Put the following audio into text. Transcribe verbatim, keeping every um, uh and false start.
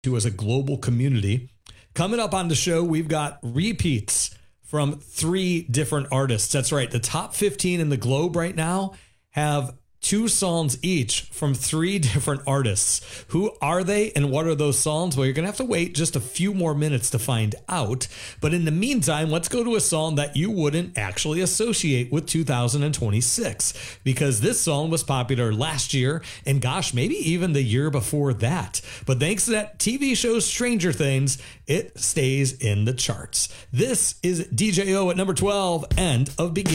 to as a global community. Coming up on the show, we've got repeats from three different artists. That's right. The top fifteen in the globe right now have two songs each from three different artists. Who are they and what are those songs? Well, you're going to have to wait just a few more minutes to find out. But in the meantime, let's go to a song that you wouldn't actually associate with two thousand twenty-six, because this song was popular last year and gosh, maybe even the year before that. But thanks to that T V show Stranger Things, it stays in the charts. This is D J O at number twelve, End of Beginning.